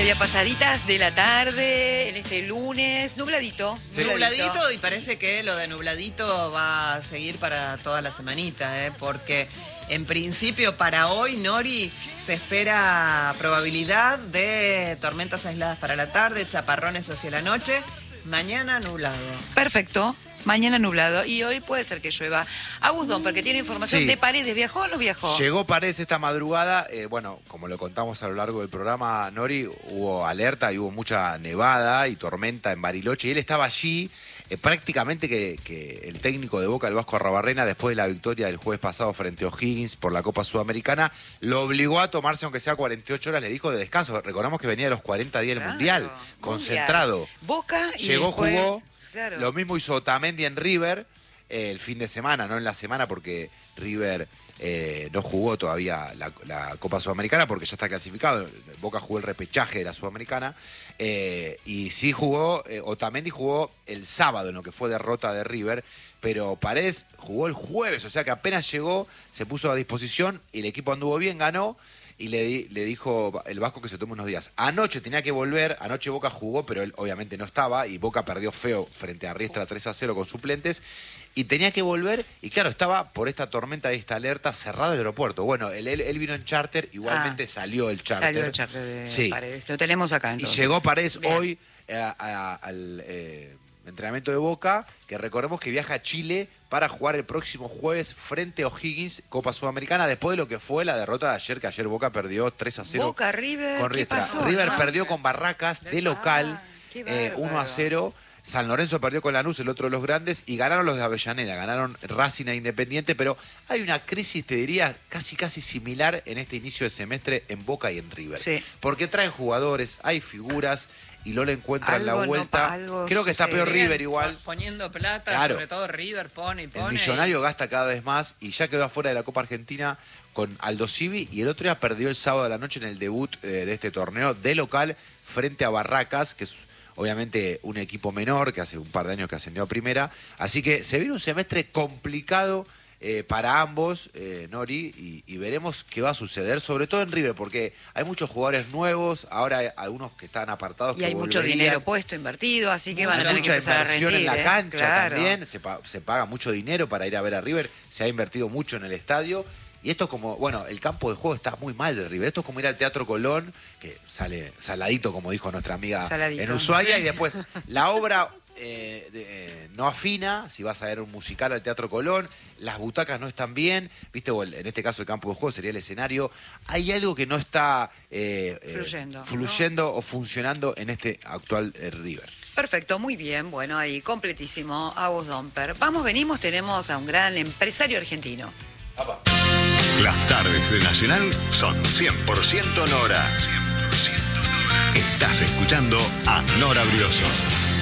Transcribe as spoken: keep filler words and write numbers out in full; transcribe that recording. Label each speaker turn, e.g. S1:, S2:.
S1: media pasaditas de la tarde, en este lunes, nubladito.
S2: Sí. Nubladito, y parece que lo de nubladito va a seguir para toda la semanita, ¿eh? Porque en principio para hoy, Nori, se espera probabilidad de tormentas aisladas para la tarde, chaparrones hacia la noche. Mañana nublado.
S1: Perfecto. Mañana nublado. Y hoy puede ser que llueva. Agus Don, porque tiene información
S3: Sí.
S1: de Paredes. ¿Viajó o no viajó?
S3: Llegó Paredes esta madrugada. Eh, bueno, como lo contamos a lo largo del programa, Nori, hubo alerta y hubo mucha nevada y tormenta en Bariloche. Y él estaba allí. Eh, prácticamente que, que el técnico de Boca, el Vasco Arrabarrena, después de la victoria del jueves pasado frente a O'Higgins por la Copa Sudamericana, lo obligó a tomarse, aunque sea cuarenta y ocho horas, le dijo de descanso. Recordamos que venía de los cuarenta días del
S1: Claro,
S3: Mundial,
S1: mundial.
S3: concentrado.
S1: Boca y
S3: Llegó,
S1: después,
S3: jugó.
S1: Claro.
S3: Lo mismo hizo Otamendi en River eh, el fin de semana, no en la semana, porque River eh, no jugó todavía la, la Copa Sudamericana porque ya está clasificado. Boca jugó el repechaje de la Sudamericana. Eh, y sí jugó, eh, Otamendi jugó el sábado en lo que fue derrota de River, pero Paredes jugó el jueves, o sea que apenas llegó, se puso a disposición y el equipo anduvo bien, ganó. Y le, di, le dijo el Vasco que se tome unos días. Anoche tenía que volver, anoche Boca jugó, pero él obviamente no estaba, y Boca perdió feo frente a Riestra tres a cero con suplentes, y tenía que volver, y claro, estaba por esta tormenta, de esta alerta, cerrado el aeropuerto. Bueno, él, él, él vino en charter, igualmente ah, salió el charter.
S1: Salió el charter de
S3: sí.
S1: Paredes, lo tenemos acá entonces.
S3: Y llegó Paredes
S1: bien.
S3: hoy eh, a, a, al eh, entrenamiento de Boca, que recordemos que viaja a Chile para jugar el próximo jueves frente a O'Higgins, Copa Sudamericana, después de lo que fue la derrota de ayer, que ayer Boca perdió tres a cero.
S1: Boca, River,
S3: con
S1: ¿qué pasó?
S3: River
S1: ¿No?
S3: perdió con Barracas de local, eh, uno a cero. San Lorenzo perdió con Lanús, el otro de los grandes, y ganaron los de Avellaneda, ganaron Racing e Independiente, pero hay una crisis, te diría, casi casi similar en este inicio de semestre en Boca y en River.
S1: Sí.
S3: Porque traen jugadores, hay figuras, y no le encuentran
S1: algo
S3: la vuelta.
S1: No, algo,
S3: Creo que está
S1: sí,
S3: peor
S1: sí.
S3: River igual.
S2: Poniendo plata,
S3: claro.
S2: Sobre todo River pone y pone.
S3: El millonario
S2: y...
S3: gasta cada vez más y ya quedó afuera de la Copa Argentina con Aldo Civi, y el otro día perdió el sábado de la noche en el debut eh, de este torneo de local frente a Barracas, que es obviamente un equipo menor que hace un par de años que ascendió a primera. Así que se viene un semestre complicado eh, para ambos, eh, Nori, y, y veremos qué va a suceder, sobre todo en River, porque hay muchos jugadores nuevos, ahora hay algunos que están apartados.
S1: Y
S3: que
S1: hay mucho
S3: volverían.
S1: dinero puesto, invertido, así que van a tener que
S3: mucha
S1: empezar a rendir.
S3: inversión en la
S1: ¿eh?
S3: cancha
S1: Claro.
S3: también, se, pa se paga mucho dinero para ir a ver a River, se ha invertido mucho en el estadio. Y esto es como, bueno, el campo de juego está muy mal de River. Esto es como ir al Teatro Colón, que sale saladito, como dijo nuestra amiga
S1: Saladito.
S3: en Ushuaia,
S1: Sí.
S3: y después la obra eh, de, eh, no afina, si vas a ver un musical al Teatro Colón, las butacas no están bien, viste, o el, en este caso el campo de juego sería el escenario. Hay algo que no está eh,
S1: fluyendo,
S3: eh, fluyendo
S1: ¿no?
S3: o funcionando en este actual eh, River.
S1: Perfecto, muy bien, bueno, ahí completísimo, Agus Domper. Vamos, venimos, tenemos a un gran empresario argentino.
S3: Apa.
S4: Las tardes de Nacional son cien por ciento Nora. cien por ciento Nora. Estás escuchando a Nora Briosos.